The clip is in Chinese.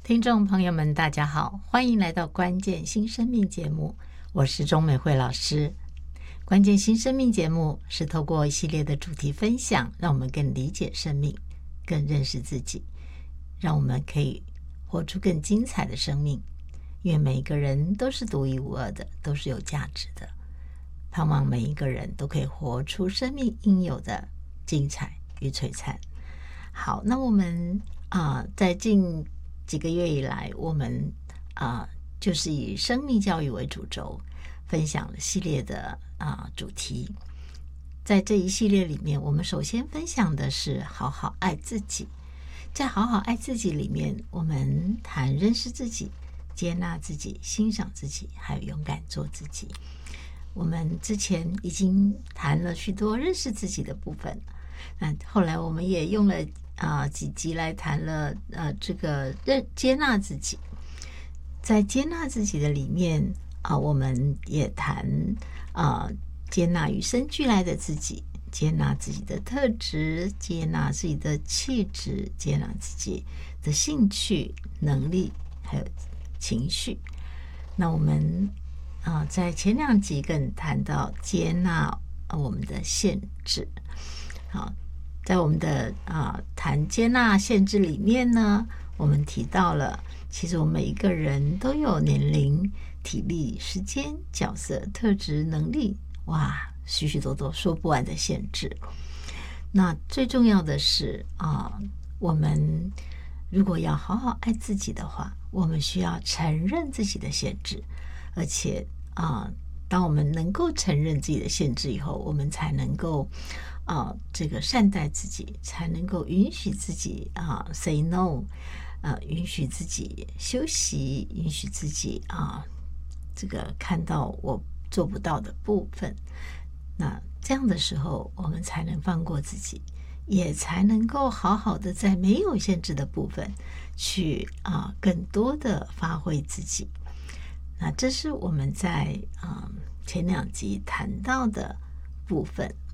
听众朋友们，大家好，欢迎来到关键新生命节目，我是钟美惠老师。关键新生命节目是透过一系列的主题分享，让我们更理解生命，更认识自己，让我们可以活出更精彩的生命。因为每一个人都是独一无二的，都是有价值的。盼望每一个人都可以活出生命应有的精彩与璀璨。好，那我们在近几个月以来，我们就是以生命教育为主轴，分享了系列的主题。在这一系列里面，我们首先分享的是好好爱自己。在好好爱自己里面，我们谈认识自己、接纳自己、欣赏自己，还有勇敢做自己。我们之前已经谈了许多认识自己的部分，后来我们也用了几集来谈了这个接纳自己。在接纳自己的里面我们也谈接纳与生俱来的自己，接纳自己的特质，接纳自己的气质，接纳自己的兴趣、能力还有情绪。那我们在前两集更谈到接纳我们的限制。好，在我们的谈接纳限制里面呢，我们提到了其实我们每一个人都有年龄、体力、时间、角色、特质、能力，哇，许许多多说不完的限制。那最重要的是我们如果要好好爱自己的话，我们需要承认自己的限制，而且当我们能够承认自己的限制以后，我们才能够这个善待自己，才能够允许自己say no，允许自己休息，允许自己这个看到我做不到的部分。那这样的时候，我们才能放过自己，也才能够好好的在没有限制的部分去更多的发挥自己。那这是我们在前两集谈到的部分。